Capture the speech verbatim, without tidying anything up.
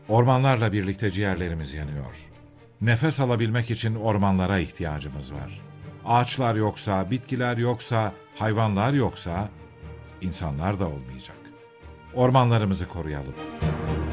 Ormanlarla birlikte ciğerlerimiz yanıyor. Nefes alabilmek için ormanlara ihtiyacımız var. Ağaçlar yoksa, bitkiler yoksa, hayvanlar yoksa, insanlar da olmayacak. Ormanlarımızı koruyalım.